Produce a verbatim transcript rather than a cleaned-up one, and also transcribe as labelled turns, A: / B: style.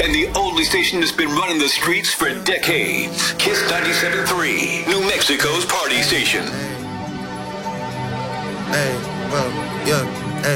A: and the only station that's been running the streets for decades. Kiss ninety-seven point three, New Mexico's party station.
B: Hey, well, yeah.